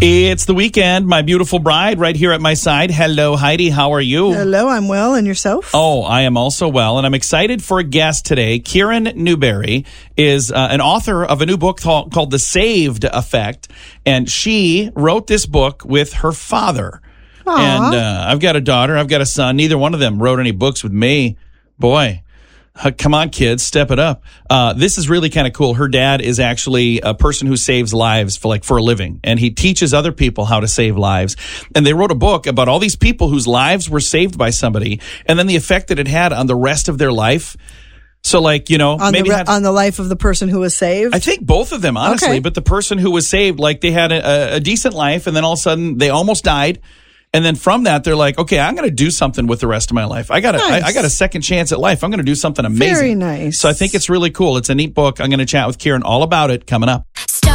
It's the weekend. My beautiful bride right here at my side. Hello, Heidi. How are you? Hello, I'm well. And yourself? Oh, I am also well. And I'm excited for a guest today. Kieran Newberry is an author of a new book called The Saved Effect. And she wrote this book with her father. Aww. And I've got a daughter. I've got a son. Neither one of them wrote any books with me. Boy. Come on, kids, step it up. This is really kind of cool. Her dad is actually a person who saves lives for a living, and he teaches other people how to save lives. And they wrote a book about all these people whose lives were saved by somebody, and then the effect that it had on the rest of their life. So, like, you know, on the life of the person who was saved? I think both of them, honestly. Okay. But the person who was saved, like, they had a decent life, and then all of a sudden they almost died. And then from that, they're like, okay, I'm going to do something with the rest of my life. I got a second chance at life. I'm going to do something amazing. Very nice. So I think it's really cool. It's a neat book. I'm going to chat with Kieran all about it coming up.